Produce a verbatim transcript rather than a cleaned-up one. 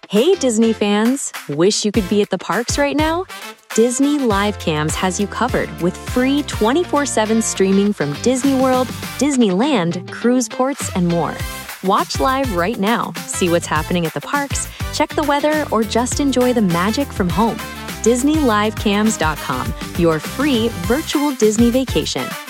Hey Disney fans! Wish you could be at the parks right now? Disney Live Cams has you covered with free twenty-four seven streaming from Disney World, Disneyland, cruise ports, and more. Watch live right now, see what's happening at the parks, check the weather, or just enjoy the magic from home. Disney Live Cams dot com, your free virtual Disney vacation.